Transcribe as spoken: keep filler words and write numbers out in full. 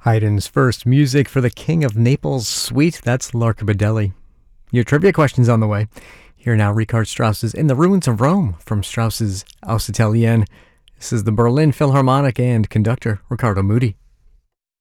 Haydn's first music for the King of Naples suite, that's L'Arcabdelli. Your trivia question's on the way. Here now, Richard Strauss's In the Ruins of Rome from Strauss's Aus Italien. This is the Berlin Philharmonic and conductor Riccardo Muti.